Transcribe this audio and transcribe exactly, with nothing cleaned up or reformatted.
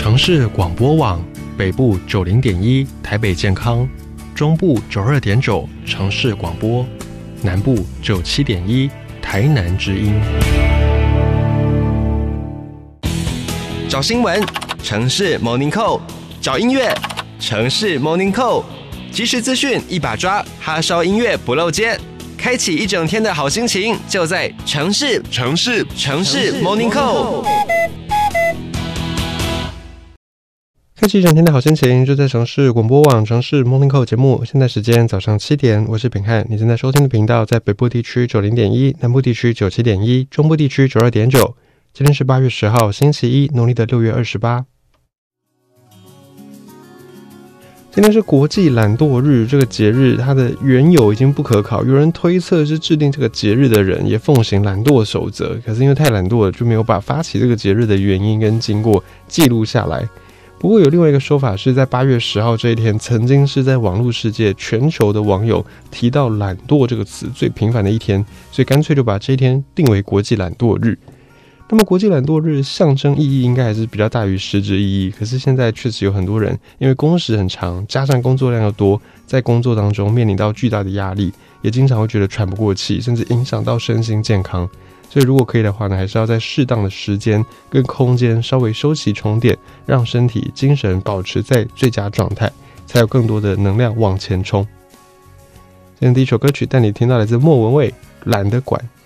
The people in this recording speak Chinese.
城市广播网，北部九零点一台北健康，中部九二点九城市广播，南部九七点一台南之音。 找新闻，城市 Morning Call； 找音乐，城市 Morning Call。即时资讯一把抓，哈烧音乐不漏接，开启一整天的好心情，就在城市城市城市 Morning Call。 开启一整天的好心情，就在城市广播网城市 Morning Call 节目。现在时间早上七点，我是秉翰。你正在收听的频道在北部地区九零点一，南部地区九七点一，中部地区九二点九。今天是八月十号，星期一，农历的六月二十八。今天是国际懒惰日，这个节日它的缘由已经不可考。有人推测是制定这个节日的人也奉行懒惰守则，可是因为太懒惰了，就没有把发起这个节日的原因跟经过记录下来。不过有另外一个说法是在八月十号这一天，曾经是在网络世界全球的网友提到懒惰这个词最频繁的一天，所以干脆就把这一天定为国际懒惰日。那么国际懒惰日象征意义应该还是比较大于实质意义，可是现在确实有很多人因为工时很长，加上工作量又多，在工作当中面临到巨大的压力，也经常会觉得喘不过气，甚至影响到身心健康。所以如果可以的话呢，还是要在适当的时间跟空间稍微休息充电，让身体精神保持在最佳状态，才有更多的能量往前冲。今天第一首歌曲带你听到来自莫文蔚《懒得管》。